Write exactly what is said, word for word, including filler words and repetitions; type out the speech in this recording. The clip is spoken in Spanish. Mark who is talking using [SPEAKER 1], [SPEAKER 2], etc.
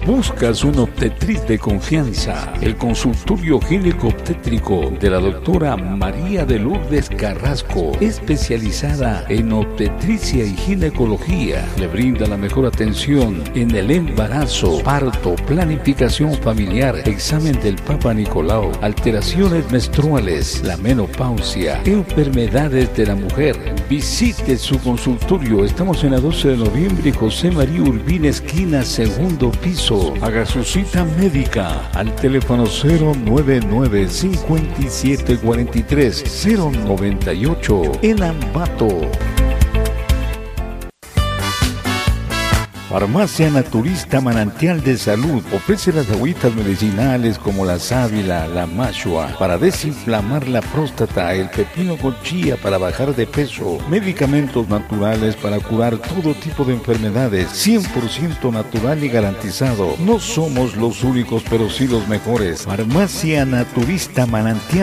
[SPEAKER 1] ¿Buscas una obstetriz de confianza? El consultorio gineco-obstétrico de la doctora María de Lourdes Carrasco, especializada en obstetricia y ginecología, le brinda la mejor atención en el embarazo, parto, planificación familiar, examen del Papa Nicolau, alteraciones menstruales, la menopausia, enfermedades de la mujer. Visite su consultorio. Estamos en la doce de noviembre, José María Urbina, esquina, segundo piso. Haga su cita médica al teléfono cero nueve nueve, cinco siete cuatro tres, cero nueve ocho en Ambato. Farmacia Naturista Manantial de Salud ofrece las agüitas medicinales como la sábila, la mashua para desinflamar la próstata, el pepino con chía para bajar de peso, medicamentos naturales para curar todo tipo de enfermedades, cien por ciento natural y garantizado. No somos los únicos, pero sí los mejores. Farmacia Naturista Manantial